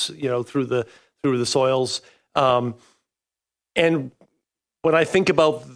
nutrients, through the soils. And when I think about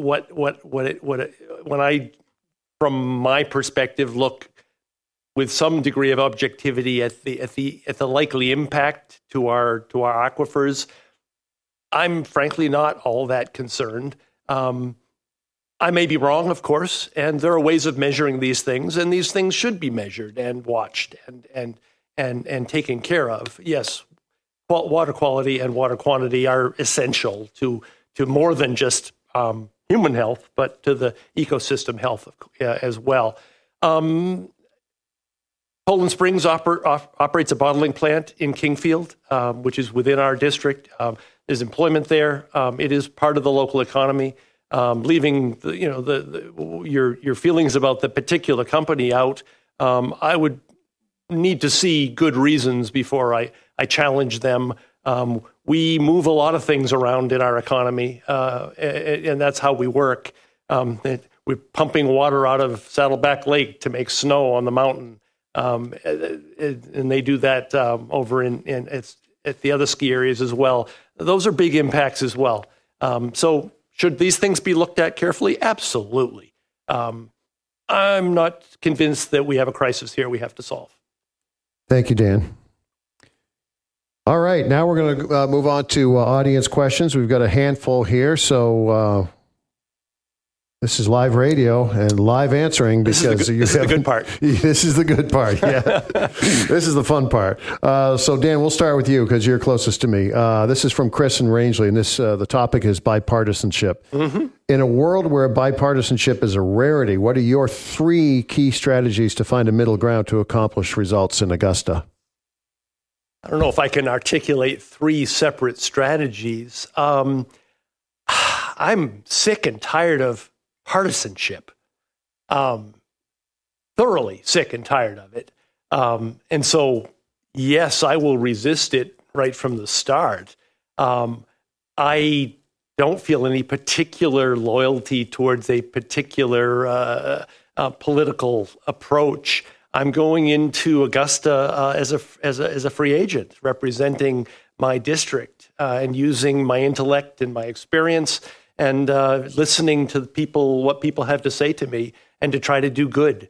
when I, from my perspective, look with some degree of objectivity at the likely impact to our aquifers, I'm frankly not all that concerned. I may be wrong, of course, and there are ways of measuring these things, and these things should be measured and watched and taken care of. Yes, water quality and water quantity are essential to more than just human health, but to the ecosystem health as well. Poland Springs operates a bottling plant in Kingfield, which is within our district. There's employment there. It is part of the local economy. Leaving your feelings about the particular company out, I would need to see good reasons before I challenge them. We move a lot of things around in our economy, and that's how we work. We're pumping water out of Saddleback Lake to make snow on the mountain, and they do that over at the other ski areas as well. Those are big impacts as well. So should these things be looked at carefully? Absolutely. I'm not convinced that we have a crisis here we have to solve. Thank you, Dan. All right, now we're going to move on to audience questions. We've got a handful here, so this is live radio and live answering because this is the good part. This is the good part, yeah. This is the fun part. So, Dan, we'll start with you because you're closest to me. This is from Chris and Rangeley, and the topic is bipartisanship. Mm-hmm. In a world where bipartisanship is a rarity, what are your 3 key strategies to find a middle ground to accomplish results in Augusta? I don't know if I can articulate 3 separate strategies. I'm sick and tired of partisanship, thoroughly sick and tired of it. And so, yes, I will resist it right from the start. I don't feel any particular loyalty towards a particular political approach. I'm going into Augusta as a free agent, representing my district and using my intellect and my experience and listening to what people have to say to me and to try to do good.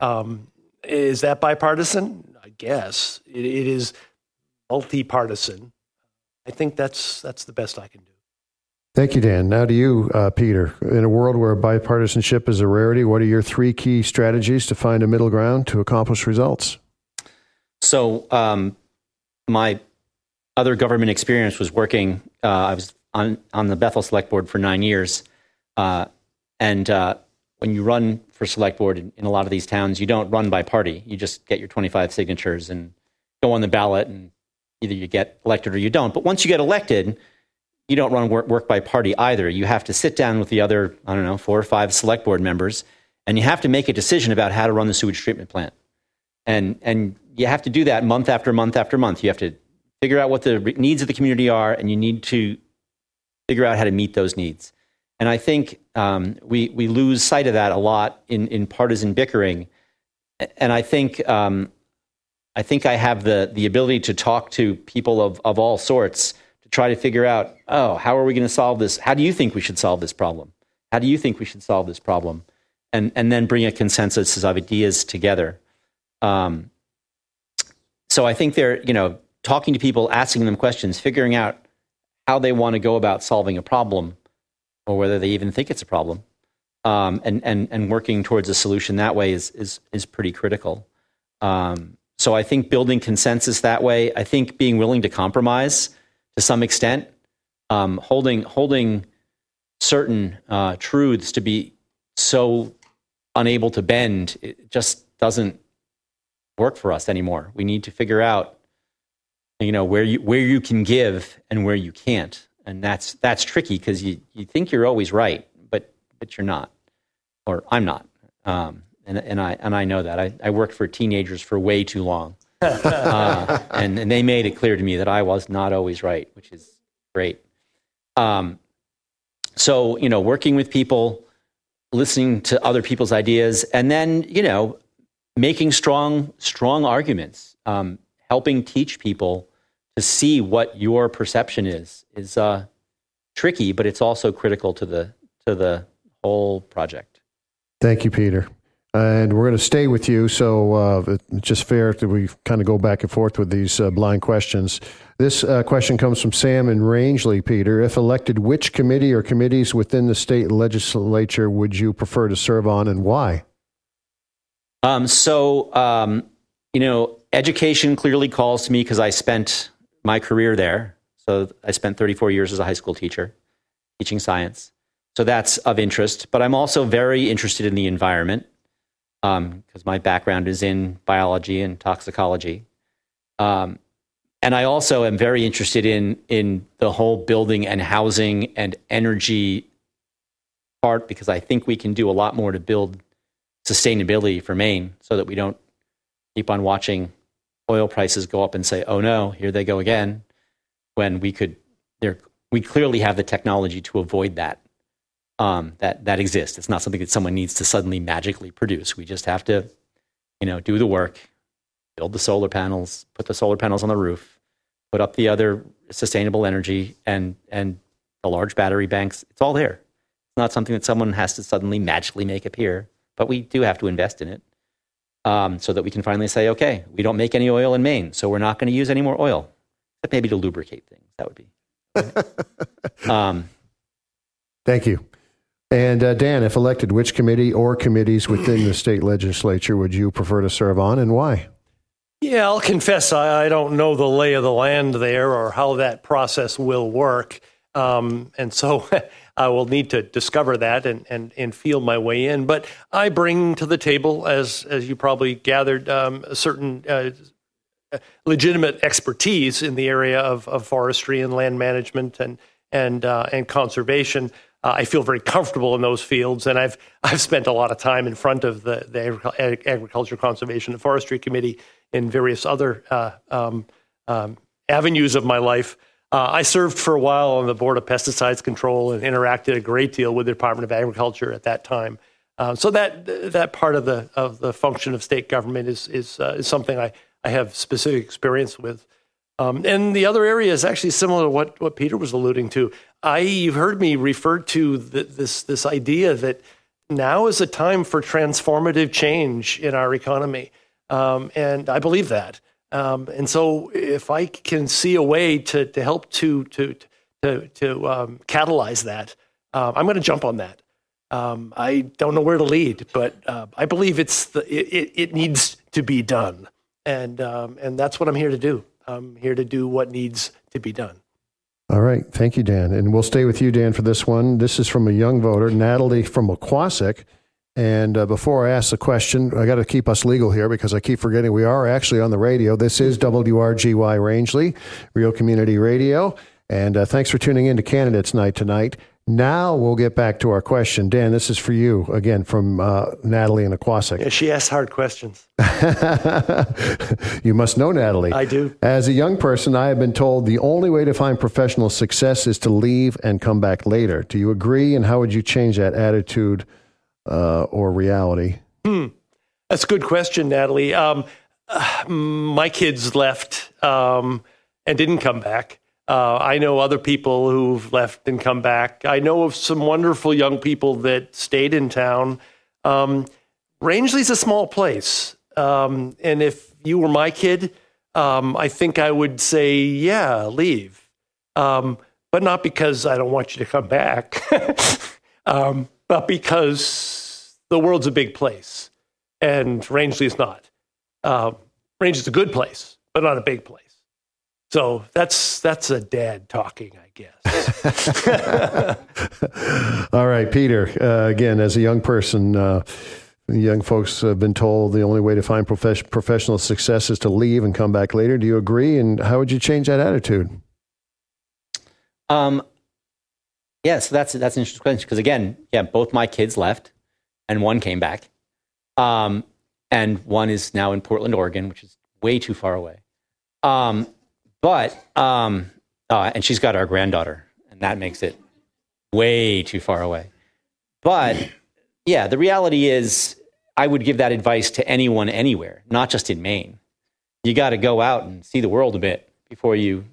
Is that bipartisan? I guess. It is multi-partisan. I think that's the best I can do. Thank you, Dan. Now to you, Peter. In a world where bipartisanship is a rarity, what are your 3 key strategies to find a middle ground to accomplish results? So my other government experience was working, I was on the Bethel Select Board for 9 years. And when you run for Select Board in a lot of these towns, you don't run by party. You just get your 25 signatures and go on the ballot, and either you get elected or you don't. But once you get elected, you don't run work by party either. You have to sit down with the other, 4 or 5 Select Board members, and you have to make a decision about how to run the sewage treatment plant. And you have to do that month after month after month. You have to figure out what the needs of the community are, and you need to figure out how to meet those needs. And I think we lose sight of that a lot in partisan bickering. And I think I have the ability to talk to people of all sorts to try to figure out, how are we going to solve this? How do you think we should solve this problem? How do you think we should solve this problem? And then bring a consensus of ideas together. So I think they're, talking to people, asking them questions, figuring out how they want to go about solving a problem, or whether they even think it's a problem, and working towards a solution that way is pretty critical. So I think building consensus that way, I think being willing to compromise to some extent, holding certain truths to be so unable to bend, it just doesn't work for us anymore. We need to figure out, where you can give and where you can't, and that's tricky because you think you're always right, but you're not, or I'm not, and I know that. I worked for teenagers for way too long, and they made it clear to me that I was not always right, which is great. So working with people, listening to other people's ideas, and then making strong arguments, helping teach people see what your perception is tricky, but it's also critical to the whole project. Thank you, Peter. And we're going to stay with you, so it's just fair that we kind of go back and forth with these blind questions. This question comes from Sam in Rangeley, Peter. If elected, which committee or committees within the state legislature would you prefer to serve on, and why? Education clearly calls to me because I spent my career there. So I spent 34 years as a high school teacher, teaching science. So that's of interest. But I'm also very interested in the environment because my background is in biology and toxicology. And I also am very interested in the whole building and housing and energy part, because I think we can do a lot more to build sustainability for Maine so that we don't keep on watching oil prices go up and say, oh no, here they go again, when we clearly have the technology to avoid that. That exists. It's not something that someone needs to suddenly magically produce. We just have to, do the work, build the solar panels, put the solar panels on the roof, put up the other sustainable energy and the large battery banks. It's all there. It's not something that someone has to suddenly magically make appear, but we do have to invest in it so that we can finally say, okay, we don't make any oil in Maine, so we're not going to use any more oil, except maybe to lubricate things. That would be. Thank you. And Dan, if elected, which committee or committees within the state legislature would you prefer to serve on, and why? Yeah, I'll confess I don't know the lay of the land there or how that process will work. And so I will need to discover that and feel my way in. But I bring to the table, as you probably gathered, a certain legitimate expertise in the area of forestry and land management and conservation. I feel very comfortable in those fields, and I've spent a lot of time in front of the Agriculture, Conservation, and Forestry Committee in various other avenues of my life. I served for a while on the Board of Pesticides Control and interacted a great deal with the Department of Agriculture at that time. So that part of the function of state government is something I have specific experience with. And the other area is actually similar to what Peter was alluding to. You've heard me refer to this idea that now is a time for transformative change in our economy, and I believe that. And so, if I can see a way to help to catalyze that, I'm going to jump on that. I don't know where to lead, but I believe it needs to be done, and that's what I'm here to do. I'm here to do what needs to be done. All right. Thank you, Dan. And we'll stay with you, Dan, for this one. This is from a young voter, Natalie from Aquasic. And before I ask the question, I got to keep us legal here because I keep forgetting we are actually on the radio. This is WRGY Rangeley, Real Community Radio. And thanks for tuning in to Candidates Night tonight. Now we'll get back to our question. Dan, this is for you, again, from Natalie in Aquasic. Yeah, she asks hard questions. You must know Natalie. I do. As a young person, I have been told the only way to find professional success is to leave and come back later. Do you agree? And how would you change that attitude or reality? That's a good question, Natalie. My kids left and didn't come back. I know other people who've left and come back. I know of some wonderful young people that stayed in town. Rangeley's a small place. And if you were my kid, I think I would say, yeah, leave. But not because I don't want you to come back, but because the world's a big place and Rangeley's not. Rangeley's a good place, but not a big place. So that's a dad talking, I guess. All right, Peter, again, as a young person, young folks have been told the only way to find professional success is to leave and come back later. Do you agree? And how would you change that attitude? Yeah, so that's an interesting question because, again, both my kids left and one came back. And one is now in Portland, Oregon, which is way too far away. And she's got our granddaughter, and that makes it way too far away. But yeah, the reality is I would give that advice to anyone, anywhere, not just in Maine. You got to go out and see the world a bit before you